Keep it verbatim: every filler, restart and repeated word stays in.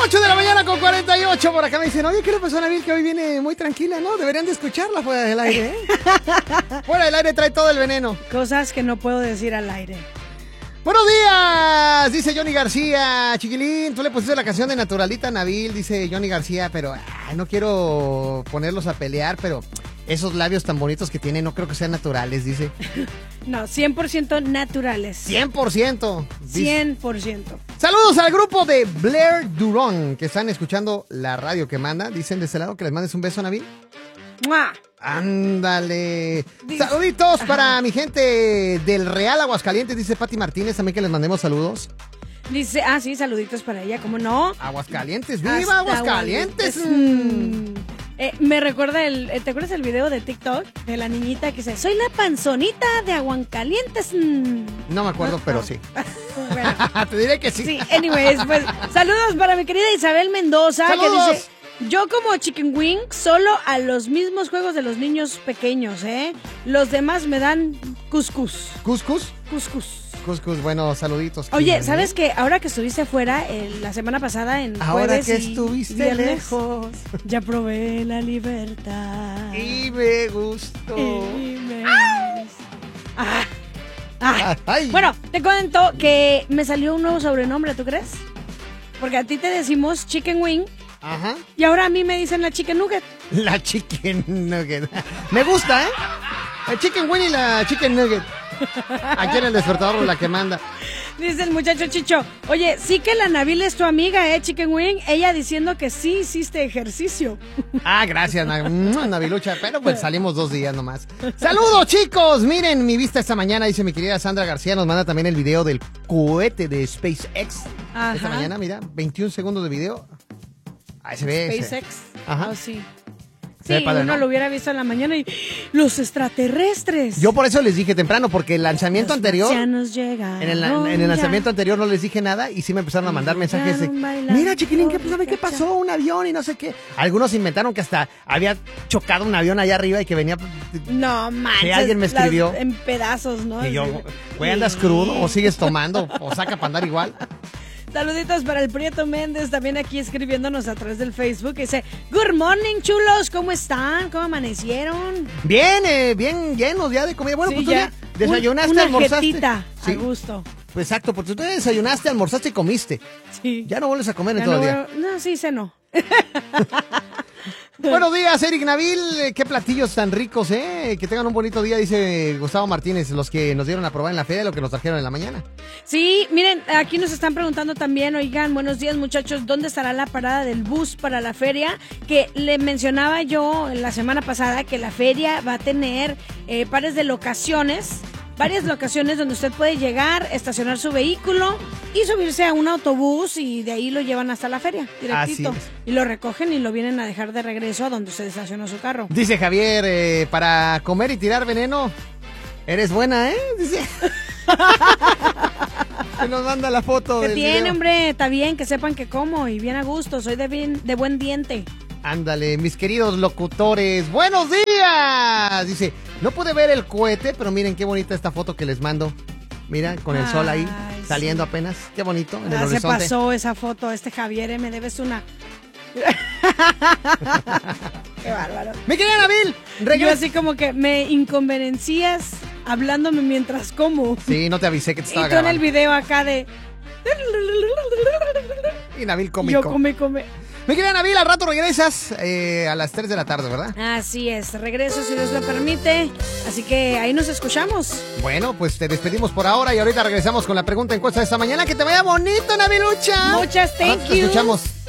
ocho de la mañana con cuarenta y ocho. Por acá me dicen, oye, ¿qué le pasó a Nabil? Que hoy viene muy tranquila, ¿no? Deberían de escucharla fuera del aire, ¿eh? Fuera del aire trae todo el veneno. Cosas que no puedo decir al aire. Buenos días, dice Johnny García. Chiquilín, tú le pusiste la canción de Naturalita a Nabil, dice Johnny García, pero ay, no quiero ponerlos a pelear, pero esos labios tan bonitos que tiene no creo que sean naturales, dice. No, cien por ciento naturales. cien por ciento. cien por ciento. Saludos al grupo de Blair Durón, que están escuchando la radio que manda. Dicen de ese lado que les mandes un beso a Nabil. ¡Mua! Ándale. Dice, saluditos ajá. para mi gente del Real Aguascalientes, dice Pati Martínez, también que les mandemos saludos. Dice, ah, sí, saluditos para ella, ¿cómo no? Aguascalientes, viva Hasta Aguascalientes. Mm. Eh, me recuerda el, ¿te acuerdas el video de TikTok de la niñita que dice, soy la panzonita de Aguascalientes? Mm. No me acuerdo, No, pero no. sí. Bueno, Te diré que sí. sí, anyways, pues, saludos para mi querida Isabel Mendoza, ¡Saludos! que dice, yo como Chicken Wing solo a los mismos juegos de los niños pequeños, ¿eh? Los demás me dan cuscús. ¿Cuscus? Cuscús. Cuscus, bueno, saluditos. Oye, ¿Quién? ¿sabes que ahora que estuviste afuera eh, la semana pasada en Ahora jueves que y estuviste viernes, lejos ya probé la libertad. Y me gustó. Y me- Ah, ah. Ay. Bueno, te cuento que me salió un nuevo sobrenombre, ¿tú crees? Porque a ti te decimos Chicken Wing Ajá. y ahora a mí me dicen la Chicken Nugget. La chicken nugget. Me gusta, ¿eh? El chicken wing y la chicken nugget. Aquí en el despertador la que manda. Dice el muchacho Chicho, oye, sí que la Nabil es tu amiga, ¿eh, Chicken Wing? Ella diciendo que sí hiciste ejercicio. Ah, gracias, Na- mm, Navilucha. Pero pues salimos dos días nomás. ¡Saludos, chicos! Miren mi vista esta mañana, dice mi querida Sandra García. Nos manda también el video del cohete de SpaceX. Ajá. Esta mañana, mira, veintiún segundos de video. Ahí se ve. se- SpaceX. Ajá. Oh, sí. Se ve Sí, padre, uno ¿no? lo hubiera visto en la mañana y los extraterrestres. Yo por eso les dije temprano, porque el lanzamiento Los anterior... marcianos llegaron En el, en el lanzamiento ya. anterior no les dije nada y sí me empezaron a mandar mensajes de, Llegaron bailando, mira, chiquilín, ¿qué, ¿sabe qué cacha. pasó? Un avión y no sé qué. Algunos inventaron que hasta había chocado un avión allá arriba y que venía... No manches. Que alguien me las- escribió. en pedazos, ¿no? Y yo, Sí. güey, ¿andas crudo o sigues tomando o saca para andar igual? Saluditos para el Prieto Méndez, también aquí escribiéndonos a través del Facebook. Dice, good morning, chulos, ¿cómo están? ¿Cómo amanecieron? Bien, eh, bien llenos ya de comida. Bueno, Sí, pues tú ya, un- desayunaste, una almorzaste. jetita Sí, a gusto. pues exacto, porque tú desayunaste, almorzaste y comiste. Sí. Ya no vuelves a comer en Ya todo no, el día. veo- no, sí, cenó. Buenos días, Eric Nabil. Eh, Qué platillos tan ricos, ¿eh? Que tengan un bonito día, dice Gustavo Martínez, los que nos dieron a probar en la feria, lo que nos trajeron en la mañana. Sí, miren, aquí nos están preguntando también, oigan, buenos días muchachos, ¿dónde estará la parada del bus para la feria? Que le mencionaba yo la semana pasada que la feria va a tener eh, pares de locaciones, varias locaciones donde usted puede llegar, estacionar su vehículo y subirse a un autobús y de ahí lo llevan hasta la feria, directito. Así es. Y lo recogen y lo vienen a dejar de regreso a donde usted estacionó su carro. Dice Javier, eh, para comer y tirar veneno, eres buena, ¿eh? Dice. Que nos manda la foto ¿Qué del tiene, video. hombre? Está bien, que sepan que como y bien a gusto, soy de, bien, de buen diente. Ándale, mis queridos locutores, ¡buenos días! Dice, no pude ver el cohete, pero miren qué bonita esta foto que les mando. Mira, con el sol ahí, Ay, saliendo sí. apenas. Qué bonito, en el Ah, se horizonte. pasó esa foto, este Javier, eh, me debes una. Qué bárbaro. Mi querida Nabil, Yo regresa. así como que me inconveniencias hablándome mientras como. Sí, no te avisé que te Y estaba tú en el grabando. video acá de. Y Nabil Yo cómico. come, come. Mi querida Nabil, al rato regresas eh, a las tres de la tarde, ¿verdad? Así es, regreso si Dios lo permite. Así que ahí nos escuchamos. Bueno, pues te despedimos por ahora y ahorita regresamos con la pregunta encuesta de esta mañana. Que te vaya bonito, Navilucha. Muchas Al thank rato te you. escuchamos.